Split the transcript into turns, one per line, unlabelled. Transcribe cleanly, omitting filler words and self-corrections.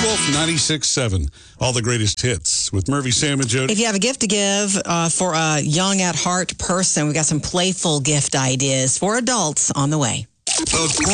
Wolf 96.7. All the greatest hits with Murphy, Sam, and Jody.
If you have a gift to give for a young at heart person, we've got some playful gift ideas for adults on the way.